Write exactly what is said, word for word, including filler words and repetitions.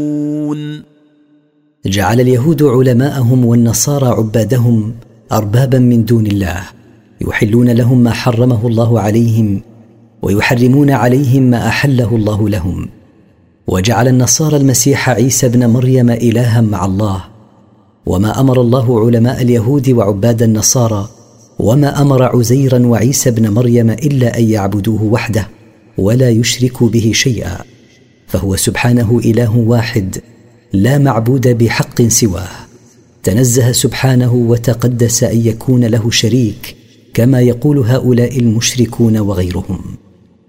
جعل اليهود علماءهم والنصارى عبادهم أربابا من دون الله، يحلون لهم ما حرمه الله عليهم ويحرمون عليهم ما أحله الله لهم. وجعل النصارى المسيح عيسى ابن مريم إلها مع الله، وما أمر الله علماء اليهود وعباد النصارى وما أمر عزيرا وعيسى ابن مريم إلا أن يعبدوه وحده ولا يشركوا به شيئا، فهو سبحانه إله واحد لا معبود بحق سواه، تنزه سبحانه وتقدس أن يكون له شريك كما يقول هؤلاء المشركون وغيرهم.